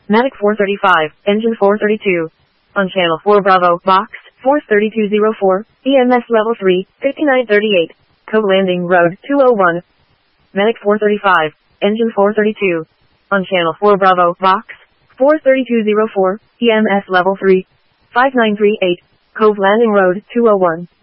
Medic 435, Engine 432. On Channel 4 Bravo, Box, Force 3204, EMS Level 3, 5938. Cove Landing Road 201. Medic 435, Engine 432. On Channel 4 Bravo, Box, Force 3204, EMS Level 3, 5938. Cove Landing Road 201.